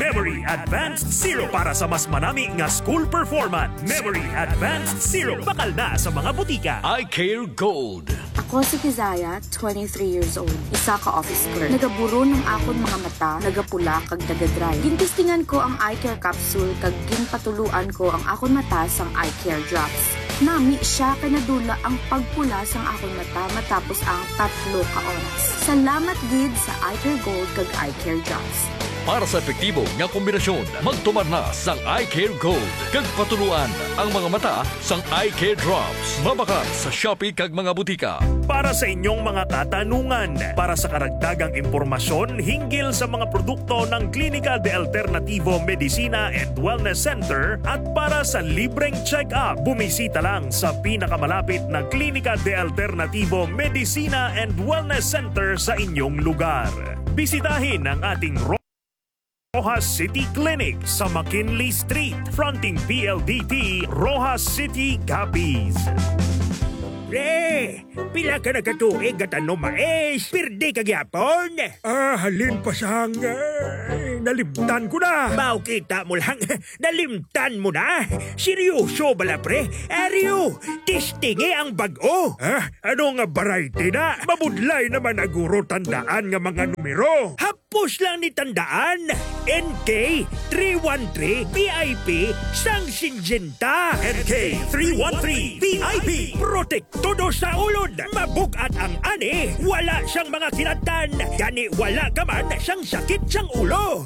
Memory Advanced Zero para sa mas manami nga school performance. Memory Advanced Zero bakal na sa mga butika. I Care Gold. Ako si Kizaya, 23 years old. Isa ka office clerk. Nagaburo ng akon mga mata, nagapula kag nagadry. Gintistingan ko ang eye care capsule kag ginpatuluan ko ang akon mata sang eye care drops. Nami siya kay nadula ang pagpula sang akon mata matapos ang 3 ka oras. Salamat gid sa Eye Care Gold kag Eye Care Drops. Para sa epektibo nga kombinasyon, magtumar na sang I Care Gold. Kag patuluan ang mga mata sang I Care Drops. Mabaka sa Shopee kag mga butika. Para sa inyong mga katanungan, para sa karagdagang impormasyon hinggil sa mga produkto ng Klinika de Alternativo Medicina and Wellness Center at para sa libreng check-up, bumisita lang sa pinakamalapit na Klinika de Alternativo Medicina and Wellness Center sa inyong lugar. Bisitahin ang ating Rojas City Clinic sa McKinley Street, fronting PLDT, Rojas City, Capiz. Pre, pila ka nagkatuig at ano mais, pirdi ka gyapon. Halin pa sang nalimtan ko na. Mau kita mo lang, nalimtan mo na. Seryoso bala pre, Aryo, tistingi ang bago. Ano nga variety na? Mabudlay naman aguro tandaan nga mga numero. Hapos lang ni tandaan, NK313 VIP sang Sinjenta. NK313 VIP Protektodo sa ulod, mabugat ang ani, wala siyang mga kinatan, gani wala ka man siyang sakit siyang ulo.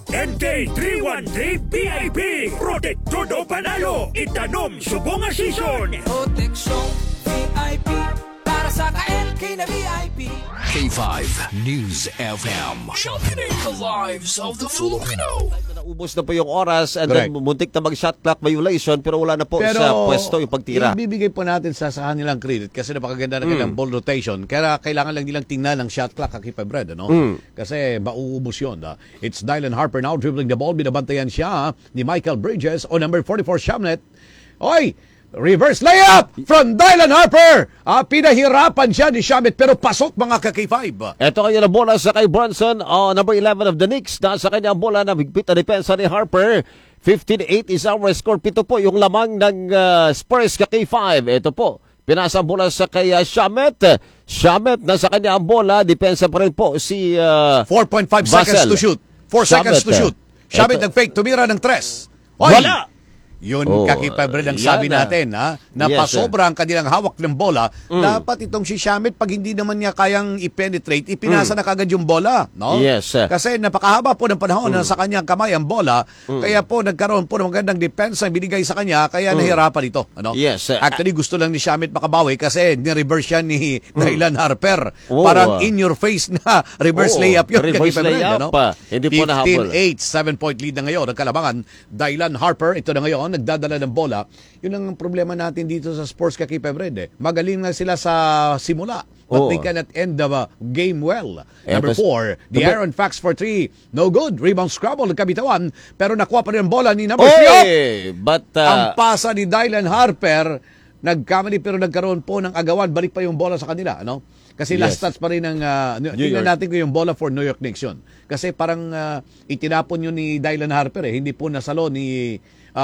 NK313 VIP Protektodo panalo, itanom subong nga season. Proteksyon VIP para sa ka-NK na VIP. K5 News FM. Championing the lives of the Filipino. Ubos na po yung oras and then muntik na mag-shot clock violation pero wala na po sa pwesto yung pagtira. Ibibigay po natin sa kanilang credit kasi napakaganda na kanilang ball rotation. Kaya kailangan lang nilang tingnan ang shot clock Kakipay Brad, ano? Kasi mauubos yun. It's Dylan Harper now dribbling the ball. Binabantayan siya ni Michael Bridges o number 44 Shamnet. Oy! Reverse layup from Dylan Harper. Pinahirapan siya ni Shamit pero pasok mga ka-K5. Ito kanya na bola sa kay Bronson, number 11 of the Knicks. Nasa kanya ang bola na bigpit na depensa ni Harper. 15-8 is our score. Pito po yung lamang ng Spurs ka-K5. Ito po, pinasa ang bola sa kay Shamet. Shamet, nasa kanya ang bola. Depensa pa rin po si 4.5 seconds to shoot. 4 seconds to shoot. Shamit nag-fake, tumira ng 3. Wala! Yun, Kakipay Brad, ang sabi natin, na pasobra ang kanilang hawak ng bola. Dapat itong si Shamit, pag hindi naman niya kayang i-penetrate, ipinasa na kagad yung bola. No? Yes. Kasi napakahaba po ng panahon na sa kanyang kamay ang bola. Kaya po nagkaroon po ng magandang depensa binigay sa kanya, kaya nahirapan ito. Ano? Yes. Actually, gusto lang ni Shamit makabawi kasi ni-reverse siya ni Dylan Harper. Parang in-your-face na reverse layup yun. Reverse layup. Ano? Hindi po nahabol. 15-8, 7-point lead na ngayon. Ang kalabangan, Dylan Harper, ito na ngayon, nagdadala ng bola. Yun ang problema natin dito sa sports Kakipay Brad. Magaling na sila sa simula. But they cannot end the game well. Number 4, the Aaron Fax for 3. No good. Rebound scrabble, nagkabitawan. Pero nakuha pa rin ang bola ni number 3. Ang pasa ni Dylan Harper, nagkamali pero nagkaroon po ng agawan. Balik pa yung bola sa kanila. Ano? Kasi last touch pa rin ng tingnan natin ko yung bola for New York Knicks yun. Kasi parang itinapon yun ni Dylan Harper. Hindi po nasalo ni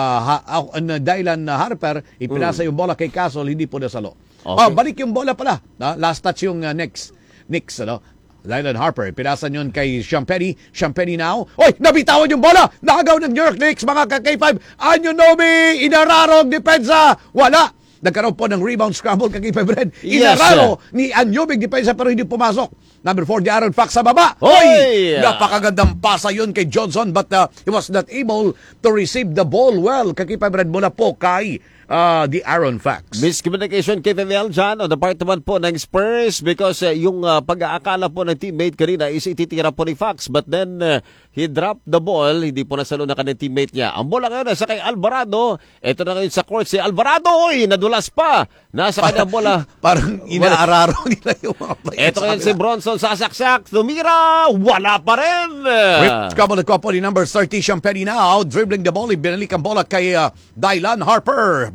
Dylan Harper. Ipinasa yung bola kay Castle, hindi po nasalo. Balik yung bola pala. Last touch yung Knicks. Ano? Dylan Harper, pinasan yun kay Champagny. Champagny now. Oy, nabitawan yung bola! Nakagaw ng New York Knicks, mga ka-K5. Anyunomi, inararong depensa. Wala! Nagkaroon po ng rebound scramble Kakipay Brad. Inararo ni Anyubig depensa pero hindi pumasok. Number 4, the Aaron Fax sa baba. Hoy! Napakagandang pasa yun kay Johnson but he was not able to receive the ball well. Kakipay Brad mula po kay the Aaron Fax. Miscommunication kay Vivian dyan on the part naman po ng Spurs because yung pag-aakala po ng teammate kanina is ititira po ni Fax but then he dropped the ball. Hindi po nasalo na kanyang teammate niya. Ang bola ngayon sa kay Alvarado. Ito na ngayon sa court si Alvarado. Oy! Nadula nadulas pa. Nasa kanyang bola. Parang inaararo nila yung mga players. Ito ngayon si Bronson sasaksak. Tumira. Wala pa rin. Ripped couple ni number 30, Champagny now. Dribbling the ball. Binalik ang bola kay Dylan Harper.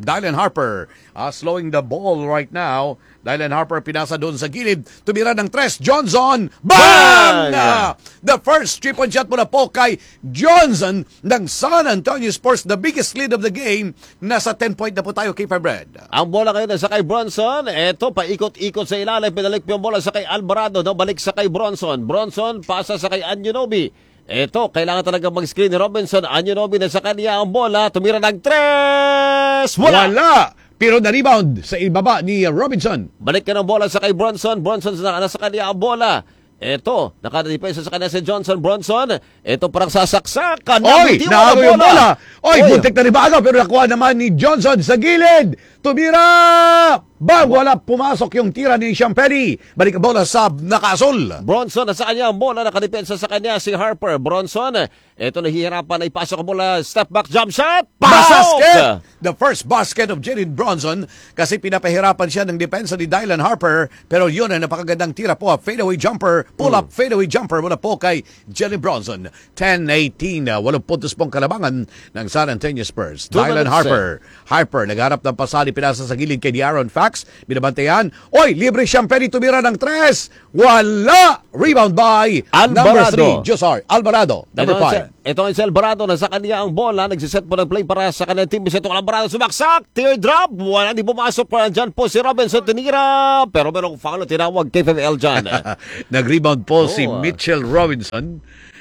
Slowing the ball right now. Dylan Harper pinasa doon sa gilid. Tumira ng tres. Johnson. Bang! The first 3-point shot mula po kay Johnson ng San Antonio Spurs. The biggest lead of the game. Nasa 10-point na po tayo kay Fabred. Ang bola ngayon sa kay Bronson. Ito, paikot-ikot sa ilalim. Pinalik yung bola sa kay Alvarado. Balik sa kay Bronson. Bronson, pasa sa kay Anunoby. Ito, kailangan talaga mag-screen ni Robinson. Anunoby na sa kanya ang bola. Tumira ng tres. Wala! Pero na-rebound sa ibaba ni Robinson. Balik ka ng bola sa kay Bronson. Bronson nasa kanya ang bola. Ito, nakadepensa sa kanya si Johnson. Bronson, ito parang sasaksakan. Oy, naago yung bola. Oy, buntik na ribaga pero nakuha naman ni Johnson sa gilid. Tumira! Bang! Wala, pumasok yung tira ni Champagny. Balik ang bola sa nakasol. Bronson, nasa kanya ang bola. Nakadepensa sa kanya si Harper. Bronson, ito nahihirapan na ipasok ang bola. Step back jump shot. Basket! The first basket of Jalen Bronson kasi pinapahirapan siya ng depensa ni Dylan Harper. Pero yun ang napakagandang tira po. Fadeaway jumper. Pull-up fadeaway jumper mula po kay Jalen Bronson. 10-18. 8 puntos pong kalabangan ng San Antonio Spurs. Dylan Harper. Harper, nagharap ng pasali. Pinasa sa gilid kay De'Aaron Fox. Binabantayan. Oy, libre Champagny. Tumira ng tres. Wala! Rebound by Alvarado. number 3. Josar Alvarado. Number 5. Ito ang si Alvarado. Nasa kanya ang bola. Nagsiset po ng play para sa kanyang team. Ito ang Alvarado. Sumaksak. Teardrop. Wala. Di pumasok pa. Diyan po si Robinson. Tinira. Pero merong foul. Tinawag kay FML dyan. Nag-rebound po si Mitchell Robinson.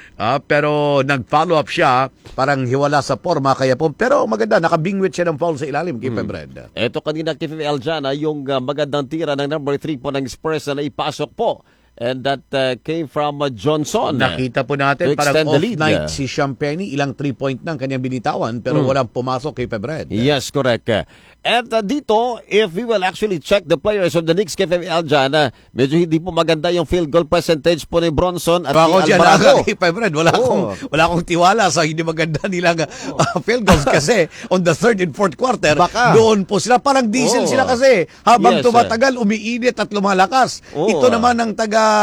Pero nag-follow up siya, parang hiwala sa forma kaya po. Pero maganda, nakabingwit siya ng foul sa ilalim kay Fabred. Ito kanina kay FML dyan, yung magandang tira ng number 3 po ng Spurs na naipasok po. And that came from Johnson. Nakita po natin, to parang extend the lead. off-night si Champagny, ilang 3-point ng kanyang binitawan, pero walang pumasok kay Fabred. Yes, correct. And dito, if we will actually check the players of the Knicks kay FML dyan, medyo hindi po maganda yung field goal percentage po ni Bronson at Ako ni dyan, Alvarado. kay Fabred, wala akong tiwala sa hindi maganda nilang field goals kasi on the third and fourth quarter, doon po sila, parang diesel sila kasi. Habang tumatagal, umiinit at lumalakas. Ito naman ang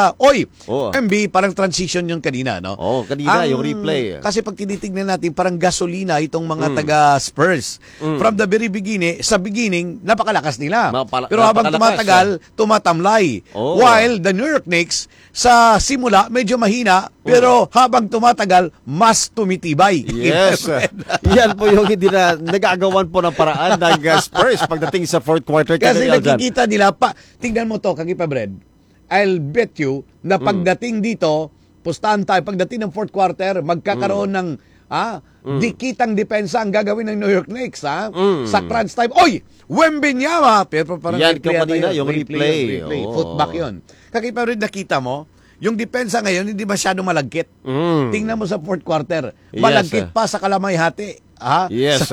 MB, parang transition yung kanina, no? Kanina yung replay. Kasi pag tinitingnan natin, parang gasolina itong mga taga-Spurs. From the very beginning, sa beginning, napakalakas nila. Pero habang tumatagal, tumatamlay. While the New York Knicks, sa simula, medyo mahina, pero habang tumatagal, mas tumitibay. Yes. Yan po yung hindi na nagagawan po ng paraan ng Spurs pagdating sa fourth quarter. Kasi nakikita nila, tingnan mo to, Kagi Fabred, I'll bet you na pagdating dito, pustahan tayo, pagdating ng fourth quarter, magkakaroon ng dikitang depensa ang gagawin ng New York Knicks, sa crunch time. Oy! Wembanyama! Pero parang yan kanina, yung replay. Footback yun. Kakita rin nakita mo, yung depensa ngayon, hindi masyado malagkit. Tingnan mo sa fourth quarter, malagkit pa sa kalamay-hati. Yes.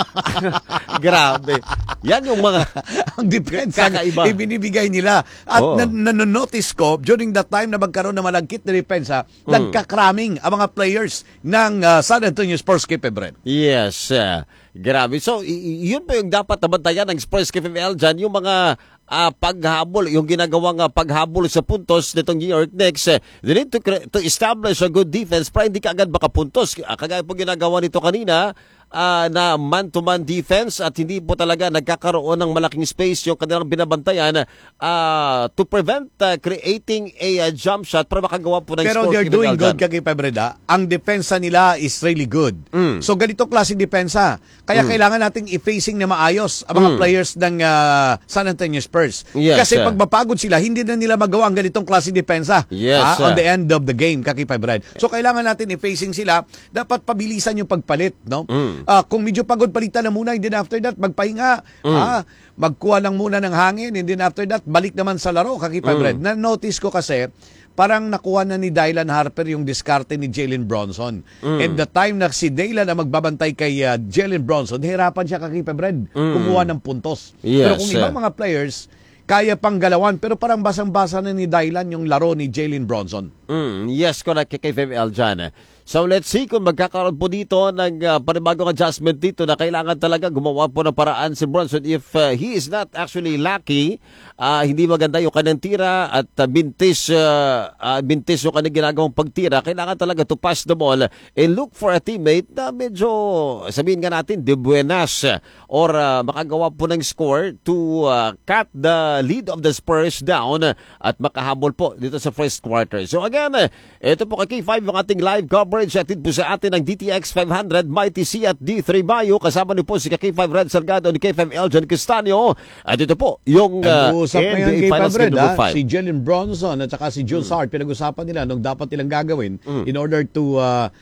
Grabe. Yan yung mga ang depensa ibinibigay nila. At nanonotice ko, during that time na magkaroon na malagkit na depensa, nagkakraming ang mga players ng San Antonio Spurs kay Fabred. Yes. Grabe. So, yun po yung dapat nabantayan ng Spurs kay FML dyan, yung mga paghabol, yung ginagawang paghabol sa puntos nitong New York Knicks. They need to establish a good defense para hindi ka agad makapuntos. Kagaya po ginagawa nito kanina, na man-to-man defense at hindi po talaga nagkakaroon ng malaking space yung kanilang binabantayan to prevent creating a jump shot para makagawa po ng pero score. Pero they're doing good, Kagi Pabreda. Ang depensa nila is really good. So ganito klaseng depensa. Kaya kailangan nating i-facing na maayos ang mga players ng San Antonio Spurs. Yes, kasi pag mapagod sila, hindi na nila magawa ang ganitong klaseng depensa on the end of the game, Kagi Pabreda. So kailangan natin i-facing sila. Dapat pabilisan yung pagpalit, no? Kung medyo pagod, palitan na muna, and then after that, magpahinga. Magkuha lang muna ng hangin, and then after that, balik naman sa laro, Kagi Fabred. Na-notice ko kasi, parang nakuha na ni Dylan Harper yung diskarte ni Jalen Bronson. And the time na si Dylan na magbabantay kay Jalen Bronson, hirapan siya, Kagi Fabred, kumuha ng puntos. Yes, pero kung ibang mga players, kaya pang galawan, pero parang basang-basa na ni Dylan yung laro ni Jalen Bronson. Yes, correct, KFML dyan. So let's see kung magkakaroon po dito ng panibagong adjustment dito na kailangan talaga gumawa po ng paraan si Bronson. If he is not actually lucky, hindi maganda yung kanyang tira at bintis yung kanyang ginagawang pagtira, kailangan talaga to pass the ball and look for a teammate na medyo, sabihin nga natin, de buenas or makagawa po ng score to cut the lead of the Spurs down at makahabol po dito sa first quarter. So again, ito po kay K5 ang ating live coverage atid po sa atin ng DTX 500, Mighty C at D3 Bayo. Kasama niyo po si K5 Red Salgado ni K5 Eljan Castanio. At ito po yung Nag-uusap ngayon NBA kay Finals Fabred, Game number 5. si Jalen Bronson at saka si Jules Hart, pinag-usapan nila nung dapat nilang gagawin in order to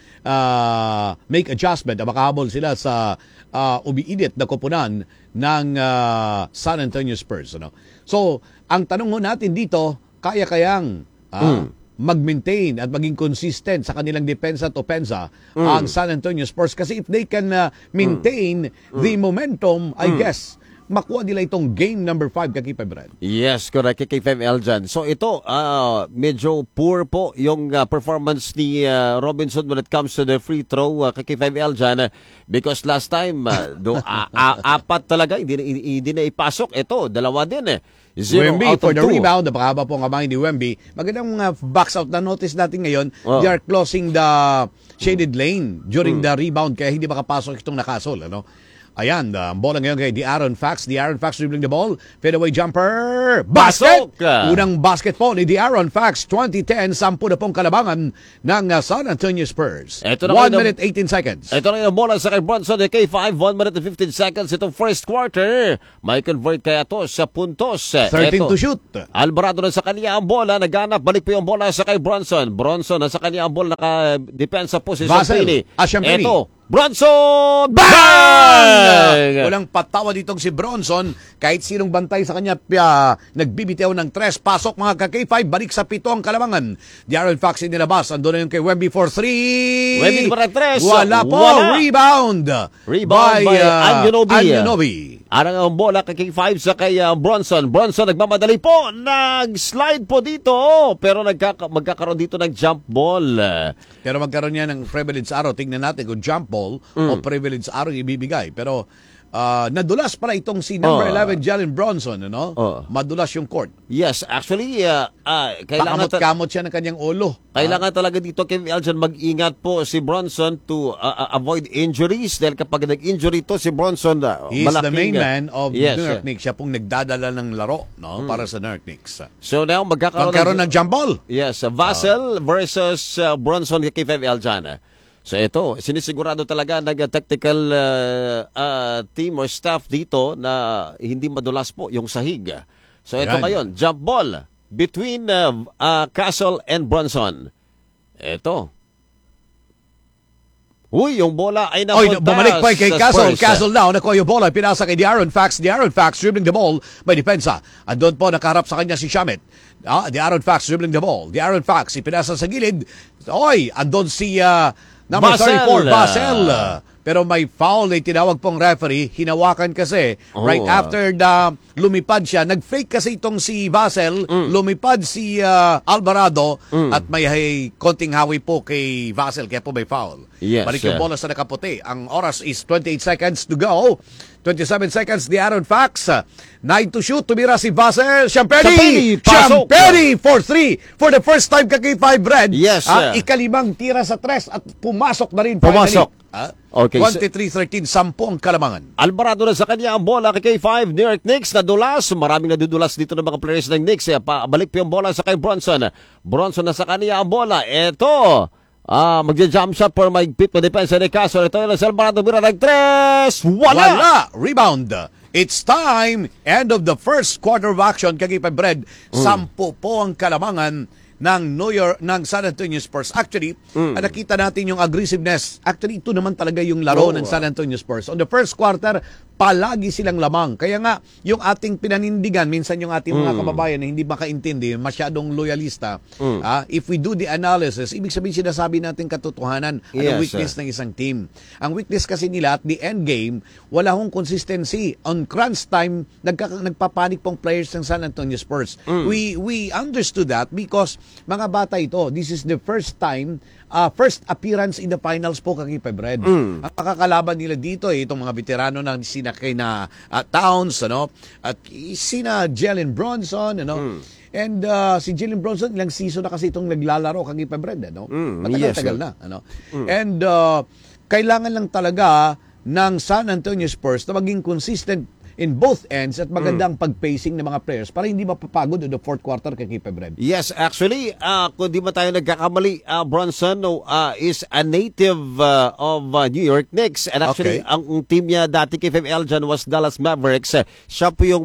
make adjustment na makahabol sila sa umiinit na koponan ng San Antonio Spurs. Ano? So, ang tanong natin dito, kaya-kayang mag-maintain at maging consistent sa kanilang depensa at opensa ang San Antonio Spurs. Kasi if they can maintain the momentum, I guess, makuha nila itong game number 5 kay Brad. Yes, correct. Kay Eljan dyan. So ito, medyo poor po yung performance ni Robinson when it comes to the free throw kay Eljan because last time, apat talaga, hindi na ipasok. Ito, dalawa din Wemby for the 2. rebound. Napakaba po ang kamay ni Wemby. Magandang box out na notice natin ngayon. They are closing the shaded lane during the rebound kaya hindi makapasok itong nakasol. Ano? Ayan, ang bola ngayon kay De'Aaron Fox. De'Aaron Fox dribbling the ball. Fadeaway jumper. Basket! Unang basket po ni De'Aaron Fox. 2010, 10 na pong kalabangan ng San Antonio Spurs. 1 minute 18 seconds. Ito na yung bola sa kay Bronson ni K5. 1 minute and 15 seconds. Itong first quarter. May convert kaya to sa puntos. 13 to shoot. Alvarado na sa kanya ang bola. Naganap. Balik po yung bola sa kay Bronson. Bronson na sa kanya ang bola. Naka-depensa po si Champini. Champini. Ito. Bronson! Bang! Walang patawa ditong si Bronson. Kahit sinong bantay sa kanya, nagbibitaw ng 3. Pasok mga ka-K5, balik sa 7 ang kalamangan. De'Aaron Fox inilabas. Andun na yung kay Wemby for 3. Wemby para 3. Wala po. Rebound by Anunoby. Arang ang bola kay King 5 sa kay Bronson. Bronson nagmamadali po. Nag-slide po dito. Pero magkakaroon dito ng jump ball. Pero magkaroon niya ng privilege arrow. Tingnan natin kung jump ball o privilege arrow ibibigay. Pero nadulas para itong si number 11 Jalen Bronson. Ano? Madulas yung court. Yes, actually, kailangan kamot siya ng kanyang ulo. Kailangan talaga dito kay Eljan mag-ingat po si Bronson to avoid injuries dahil kapag nag-injury to si Bronson, he's the main man of yes, New York Knicks. Siya pong nagdadala ng laro para sa New York Knicks. So now magkakaroon ng jump ball. Yes, Vassell versus Bronson kay Eljan. So ito, sinisigurado talaga nag-technical team or staff dito na hindi madulas po yung sahig. So ito ngayon, jump ball between Castle and Bronson. Ito. Uy, yung bola ay napunta. Bumalik pa kay Castle. Castle now, nakuha yung bola. Pinasa kay De'Aaron Fox. De'Aaron Fox dribbling the ball. May depensa. Andun po, nakaharap sa kanya si Shamet. De'Aaron Fox dribbling the ball. De'Aaron Fox, ipinasa sa gilid. Andun si number 34, Vassell. Pero may foul na tinawag pong referee. Hinawakan kasi. Right after lumipad siya. Nag-fake kasi itong si Vassell. Lumipad si Alvarado. At may konting hawi po kay Vassell. Kaya po may foul. Yes, balik yung bola sa nakaputi. Ang oras is 28 seconds to go. 27 seconds, De'Aaron Fox. 9 to shoot. Tumira si Vassell. Champeni for 3 for the first time kay 5 Red. Yes. Ikalimang tira sa 3 at pumasok na rin. Pumasok. Okay, 23-13, 10 ang kalamangan. Alvarado na sa kanya ang bola kay K5. New York Knicks nadulas. Maraming nadudulas dito ng mga players ng Knicks. Balik po yung bola sa kay Bronson. Bronson na sa kanya ang bola. Ito. Magja-jump shot for mahigpit na depensa ni Castle. Ito yung Alvarado. Mira ng 3. Wala! Rebound. It's time. End of the first quarter of action. Kagipay Bread. 10 po ang kalamangan ng San Antonio Spurs. Actually, nakita natin yung aggressiveness. Actually, ito naman talaga yung laro ng San Antonio Spurs. On the first quarter, palagi silang lamang. Kaya nga, yung ating pinanindigan, minsan yung ating mga kababayan na hindi makaintindi, masyadong loyalista, if we do the analysis, ibig sabihin sinasabi natin katotohanan, ang weakness ng isang team. Ang weakness kasi nila at the end game, wala hong consistency. On crunch time, nagpapanik pong players ng San Antonio Spurs. We understood that because mga bata ito, this is the first time, first appearance in the finals po kay Pebred. Ang makakalaban nila dito itong mga veterano na sina kina Towns, at sina Jalen Bronson, and si Jalen Bronson, ilang season na kasi itong naglalaro kay Pebred, matagal-tagal na. And kailangan lang talaga ng San Antonio Spurs na maging consistent in both ends at magandang pag-pacing ng mga players para hindi mapapagod in the fourth quarter kay Pebred. Yes, actually, kung di man tayo nagkakamali, Bronson is a native of New York Knicks. And actually, ang team niya dati kay Eljan was Dallas Mavericks. Siya po yung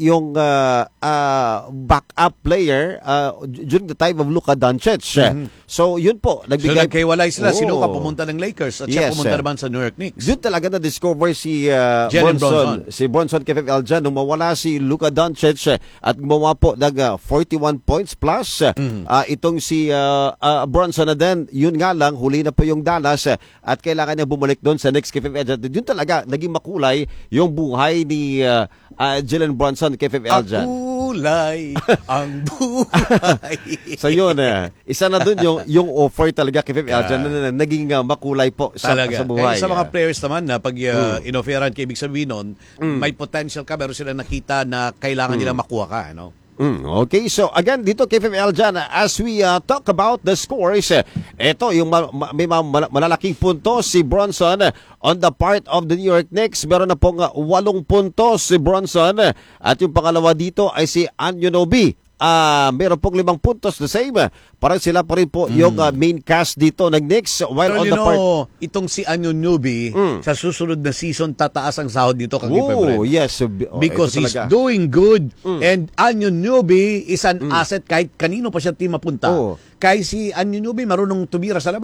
backup player during the time of Luka Doncic. So, yun po. So, nagkahiwalay sila. Sino ka pumunta ng Lakers at siya pumunta naman sa New York Knicks. Doon talaga na-discover si Bronson. Si Bronson kay Eljan nung mawala si Luka Doncic at gumawa po ng 41 points plus. Itong si Bronson na din, yun nga lang, huli na po yung Dallas at kailangan niya bumalik doon sa next kay Eljan. Yun talaga, naging makulay yung buhay ni Jalen Bronson kay Eljan. Makulay ang buhay. So yun, isa na doon yung offer talaga kay Eljan na naging makulay po sa buhay. Kaya sa mga players naman na pag in-offeran kay ibig sabihin nun, may potential ka, pero sila nakita na kailangan nila makuha ka, Okay, so again, dito kay Eljan, as we talk about the scores, ito yung may malalaking puntos si Bronson on the part of the New York Knicks. Meron na pong 8 puntos si Bronson at yung pangalawa dito ay si Anunoby. Meron pong 5 puntos, the same. Parang sila pa rin po yung main cast dito ng Knicks. While on the part, itong si Anunoby, sa susunod na season, tataas ang sahod dito kay Pebred. Yes. Because he's doing good. And Anunoby is an asset kahit kanino pa siya team mapunta. Kahit si Anunoby marunong tumira sa labas.